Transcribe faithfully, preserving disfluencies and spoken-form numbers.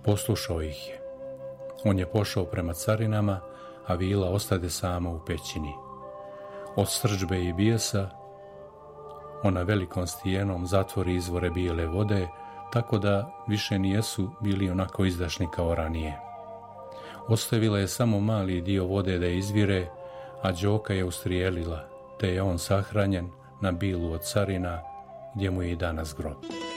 Poslušao ih je. On je pošao prema carinama, a vila ostade sama u pećini. Od srdžbe i bijesa ona velikom stijenom zatvori izvore bijele vode, tako da više nijesu bili onako izdašni kao ranije. Ostavila je samo mali dio vode da izvire, a Đoka je ustrijelila, te je on sahranjen na bilu od carina, gdje mu je i danas grob.